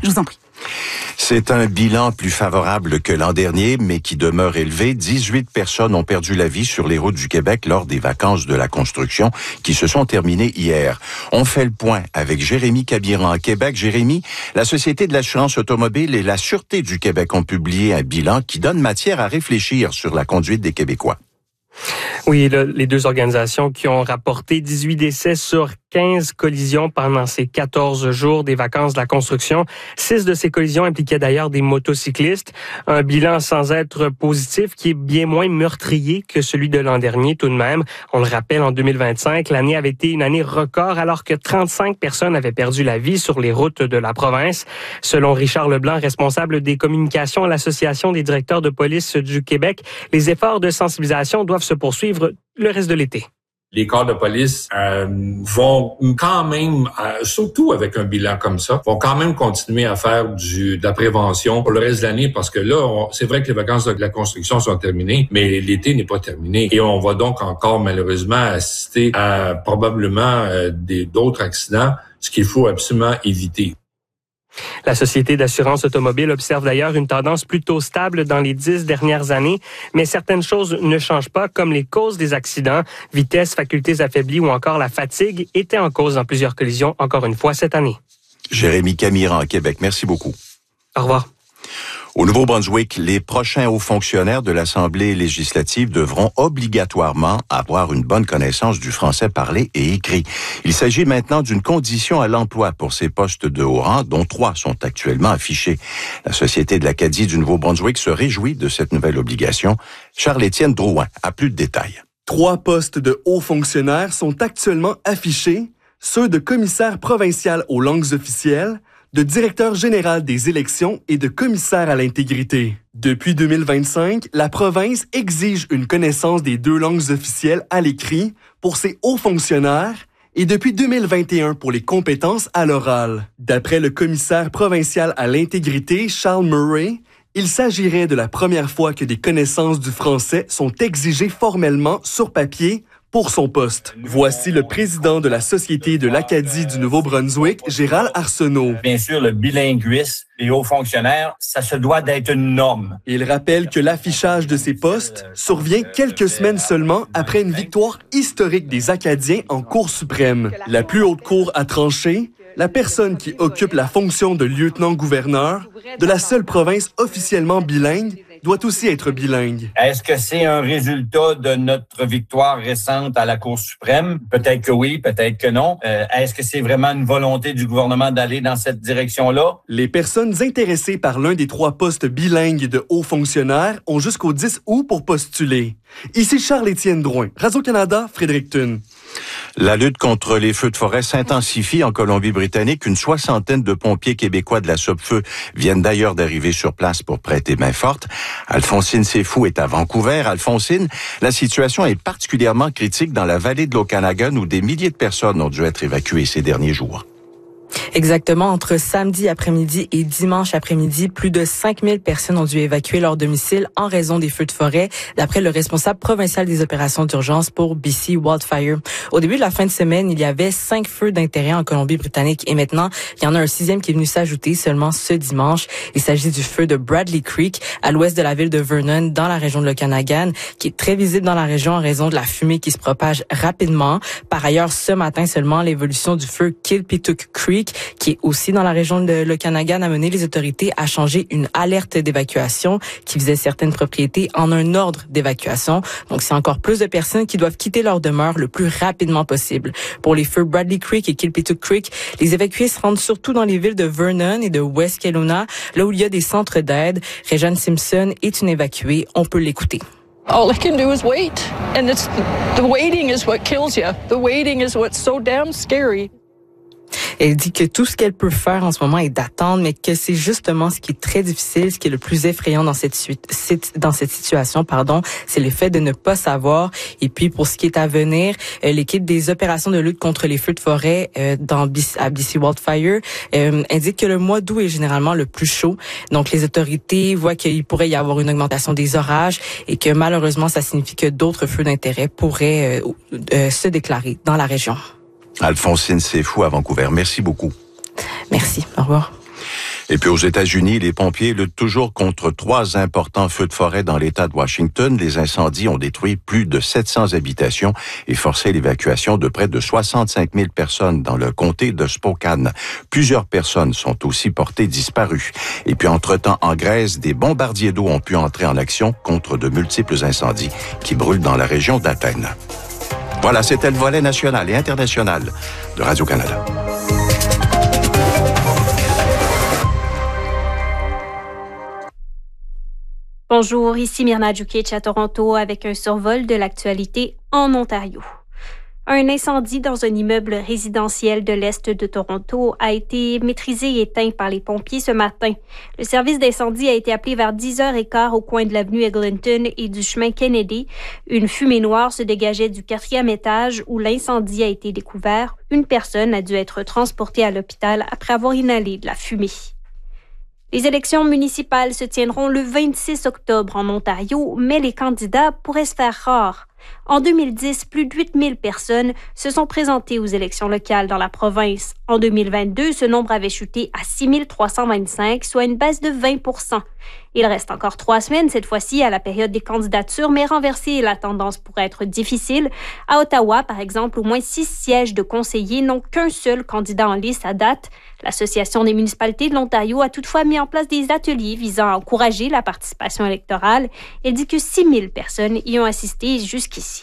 Je vous en prie. C'est un bilan plus favorable que l'an dernier, mais qui demeure élevé. 18 personnes ont perdu la vie sur les routes du Québec lors des vacances de la construction qui se sont terminées hier. On fait le point avec Jérémy Cabiran à Québec. Jérémy, la Société de l'assurance automobile et la Sûreté du Québec ont publié un bilan qui donne matière à réfléchir sur la conduite des Québécois. Oui, les deux organisations qui ont rapporté 18 décès sur 15 collisions pendant ces 14 jours des vacances de la construction. 6 de ces collisions impliquaient d'ailleurs des motocyclistes. Un bilan sans être positif qui est bien moins meurtrier que celui de l'an dernier tout de même. On le rappelle, en 2025, l'année avait été une année record alors que 35 personnes avaient perdu la vie sur les routes de la province. Selon Richard Leblanc, responsable des communications à l'Association des directeurs de police du Québec, les efforts de sensibilisation doivent se poursuivre le reste de l'été. Les corps de police vont quand même, surtout avec un bilan comme ça, vont quand même continuer à faire de la prévention pour le reste de l'année parce que là, c'est vrai que les vacances de la construction sont terminées, mais l'été n'est pas terminé. Et on va donc encore malheureusement assister à probablement d'autres accidents, ce qu'il faut absolument éviter. La Société d'assurance automobile observe d'ailleurs une tendance plutôt stable dans les 10 dernières années, mais certaines choses ne changent pas, comme les causes des accidents, vitesse, facultés affaiblies ou encore la fatigue étaient en cause dans plusieurs collisions, encore une fois cette année. Jérémy Cabiran à Québec, merci beaucoup. Au revoir. Au Nouveau-Brunswick, les prochains hauts fonctionnaires de l'Assemblée législative devront obligatoirement avoir une bonne connaissance du français parlé et écrit. Il s'agit maintenant d'une condition à l'emploi pour ces postes de haut rang, dont 3 sont actuellement affichés. La Société de l'Acadie du Nouveau-Brunswick se réjouit de cette nouvelle obligation. Charles-Étienne Drouin a plus de détails. 3 postes de hauts fonctionnaires sont actuellement affichés, ceux de commissaire provincial aux langues officielles, de directeur général des élections et de commissaire à l'intégrité. Depuis 2025, la province exige une connaissance des 2 langues officielles à l'écrit pour ses hauts fonctionnaires et depuis 2021 pour les compétences à l'oral. D'après le commissaire provincial à l'intégrité, Charles Murray, il s'agirait de la première fois que des connaissances du français sont exigées formellement sur papier pour son poste. Voici le président de la Société de l'Acadie du Nouveau-Brunswick, Gérald Arsenault. Bien sûr, le bilinguisme des hauts fonctionnaires, ça se doit d'être une norme. Il rappelle que l'affichage de ces postes survient quelques semaines seulement après une victoire historique des Acadiens en Cour suprême. La plus haute cour a tranché. La personne qui occupe la fonction de lieutenant-gouverneur de la seule province officiellement bilingue doit aussi être bilingue. Est-ce que c'est un résultat de notre victoire récente à la Cour suprême? Peut-être que oui, peut-être que non. Est-ce que c'est vraiment une volonté du gouvernement d'aller dans cette direction-là? Les personnes intéressées par l'un des 3 postes bilingues de hauts fonctionnaires ont jusqu'au 10 août pour postuler. Ici Charles-Étienne Drouin, Radio-Canada, Fredericton. La lutte contre les feux de forêt s'intensifie en Colombie-Britannique. Une 60aine de pompiers québécois de la Sopfeu viennent d'ailleurs d'arriver sur place pour prêter main forte. Alphonsine Sefou est à Vancouver. Alphonsine, la situation est particulièrement critique dans la vallée de l'Okanagan où des milliers de personnes ont dû être évacuées ces derniers jours. Exactement. Entre samedi après-midi et dimanche après-midi, plus de 5000 personnes ont dû évacuer leur domicile en raison des feux de forêt, d'après le responsable provincial des opérations d'urgence pour BC Wildfire. Au début de la fin de semaine, il y avait 5 feux d'intérêt en Colombie-Britannique et maintenant, il y en a un 6e qui est venu s'ajouter seulement ce dimanche. Il s'agit du feu de Bradley Creek, à l'ouest de la ville de Vernon, dans la région de l'Okanagan, qui est très visible dans la région en raison de la fumée qui se propage rapidement. Par ailleurs, ce matin seulement, l'évolution du feu Kilpituck Creek, qui est aussi dans la région de l'Okanagan, a mené les autorités à changer une alerte d'évacuation qui visait certaines propriétés en un ordre d'évacuation. Donc, c'est encore plus de personnes qui doivent quitter leur demeure le plus rapidement possible. Pour les feux Bradley Creek et Kilpituck Creek, les évacués se rendent surtout dans les villes de Vernon et de West Kelowna, là où il y a des centres d'aide. Régane Simpson est une évacuée. On peut l'écouter. All I can do is wait. And the waiting is what kills you. The waiting is what's so damn scary. Elle dit que tout ce qu'elle peut faire en ce moment est d'attendre, mais que c'est justement ce qui est très difficile, ce qui est le plus effrayant dans cette situation, c'est le fait de ne pas savoir. Et puis, pour ce qui est à venir, l'équipe des opérations de lutte contre les feux de forêt à BC Wildfire indique que le mois d'août est généralement le plus chaud. Donc, les autorités voient qu'il pourrait y avoir une augmentation des orages et que malheureusement, ça signifie que d'autres feux d'intérêt pourraient se déclarer dans la région. Alphonsine Sefou à Vancouver. Merci beaucoup. Merci. Au revoir. Et puis aux États-Unis, les pompiers luttent toujours contre 3 importants feux de forêt dans l'État de Washington. Les incendies ont détruit plus de 700 habitations et forcé l'évacuation de près de 65 000 personnes dans le comté de Spokane. Plusieurs personnes sont aussi portées disparues. Et puis entre-temps, en Grèce, des bombardiers d'eau ont pu entrer en action contre de multiples incendies qui brûlent dans la région d'Athènes. Voilà, c'était le volet national et international de Radio-Canada. Bonjour, ici Myrna Djukic à Toronto avec un survol de l'actualité en Ontario. Un incendie dans un immeuble résidentiel de l'Est de Toronto a été maîtrisé et éteint par les pompiers ce matin. Le service d'incendie a été appelé vers 10h15 au coin de l'avenue Eglinton et du chemin Kennedy. Une fumée noire se dégageait du 4e étage où l'incendie a été découvert. Une personne a dû être transportée à l'hôpital après avoir inhalé de la fumée. Les élections municipales se tiendront le 26 octobre en Ontario, mais les candidats pourraient se faire rares. En 2010, plus de 8 000 personnes se sont présentées aux élections locales dans la province. En 2022, ce nombre avait chuté à 6 325, soit une baisse de 20 %. Il reste encore 3 semaines cette fois-ci à la période des candidatures, mais renverser la tendance pourrait être difficile. À Ottawa, par exemple, au moins 6 sièges de conseillers n'ont qu'un seul candidat en lice à date. L'Association des municipalités de l'Ontario a toutefois mis en place des ateliers visant à encourager la participation électorale. Elle dit que 6 000 personnes y ont assisté jusqu'ici.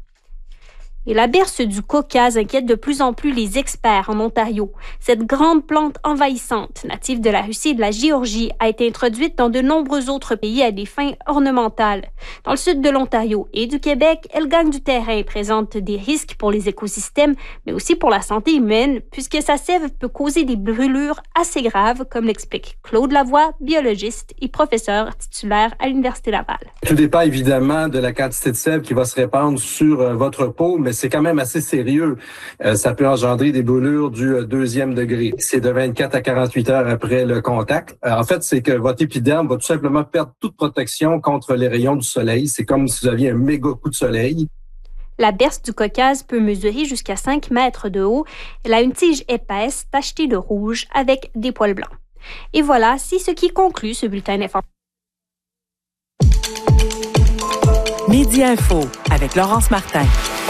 Et la berce du Caucase inquiète de plus en plus les experts en Ontario. Cette grande plante envahissante, native de la Russie et de la Géorgie, a été introduite dans de nombreux autres pays à des fins ornementales. Dans le sud de l'Ontario et du Québec, elle gagne du terrain et présente des risques pour les écosystèmes, mais aussi pour la santé humaine, puisque sa sève peut causer des brûlures assez graves, comme l'explique Claude Lavoie, biologiste et professeur titulaire à l'Université Laval. Tout dépend évidemment de la quantité de sève qui va se répandre sur votre peau, mais c'est quand même assez sérieux. Ça peut engendrer des brûlures du 2e degré. C'est de 24 à 48 heures après le contact. En fait, c'est que votre épiderme va tout simplement perdre toute protection contre les rayons du soleil. C'est comme si vous aviez un méga coup de soleil. La berce du Caucase peut mesurer jusqu'à 5 mètres de haut. Elle a une tige épaisse tachetée de rouge avec des poils blancs. Et voilà, c'est ce qui conclut ce bulletin d'information. Midi Info avec Laurence Martin.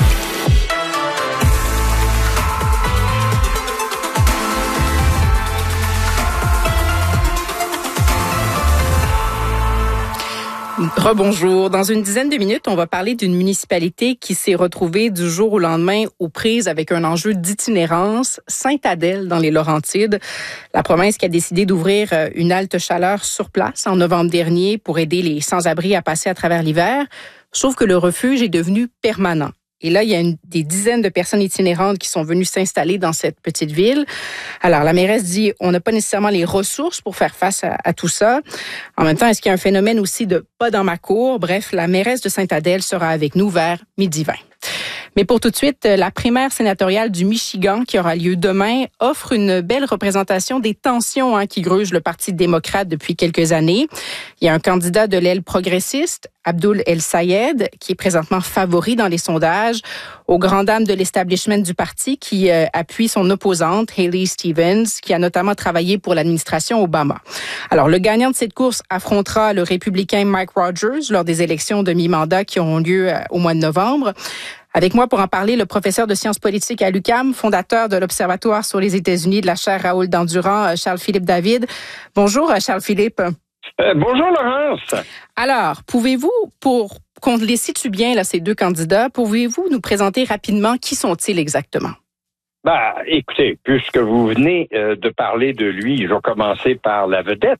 Rebonjour. Dans une dizaine de minutes, on va parler d'une municipalité qui s'est retrouvée du jour au lendemain aux prises avec un enjeu d'itinérance, Sainte-Adèle dans les Laurentides. La province qui a décidé d'ouvrir une halte chaleur sur place en novembre dernier pour aider les sans-abri à passer à travers l'hiver. Sauf que le refuge est devenu permanent. Et là, il y a des dizaines de personnes itinérantes qui sont venues s'installer dans cette petite ville. Alors, la mairesse dit, on n'a pas nécessairement les ressources pour faire face à tout ça. En même temps, est-ce qu'il y a un phénomène aussi de pas dans ma cour? Bref, la mairesse de Sainte-Adèle sera avec nous vers 12h20. Mais pour tout de suite, la primaire sénatoriale du Michigan qui aura lieu demain offre une belle représentation des tensions qui grugent le Parti démocrate depuis quelques années. Il y a un candidat de l'aile progressiste, Abdul El-Sayed, qui est présentement favori dans les sondages, aux grandes dames de l'establishment du parti qui appuie son opposante, Haley Stevens, qui a notamment travaillé pour l'administration Obama. Alors, le gagnant de cette course affrontera le républicain Mike Rogers lors des élections de mi-mandat qui auront lieu au mois de novembre. Avec moi pour en parler, le professeur de sciences politiques à l'UQAM, fondateur de l'Observatoire sur les États-Unis de la chaire Raoul Dandurand, Charles-Philippe David. Bonjour, Charles-Philippe. Bonjour, Laurence. Alors, pouvez-vous, pour qu'on les situe bien, là, ces deux candidats, pouvez-vous nous présenter rapidement qui sont-ils exactement? Écoutez, puisque vous venez de parler de lui, je vais commencer par la vedette.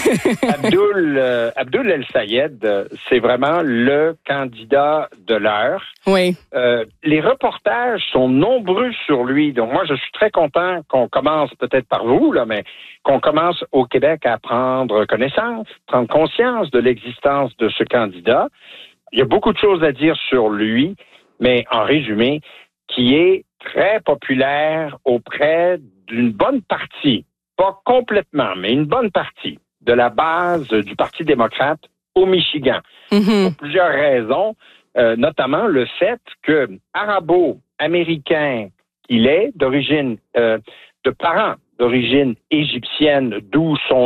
Abdul El-Sayed, c'est vraiment le candidat de l'heure. Oui. Les reportages sont nombreux sur lui. Donc moi, je suis très content qu'on commence peut-être par vous, là, mais qu'on commence au Québec à prendre connaissance, prendre conscience de l'existence de ce candidat. Il y a beaucoup de choses à dire sur lui, mais en résumé, qui est très populaire auprès d'une bonne partie, pas complètement, mais une bonne partie de la base du Parti démocrate au Michigan. Mm-hmm. Pour plusieurs raisons, notamment le fait que arabo-américain qu'il est, d'origine, de parents d'origine égyptienne, d'où son